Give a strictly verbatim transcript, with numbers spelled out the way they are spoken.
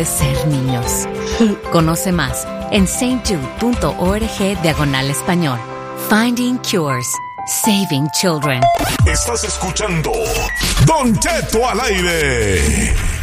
ser niños. Conoce más en stjude.org diagonal español. Finding Cures. Saving Children. Estás escuchando Don Cheto al aire.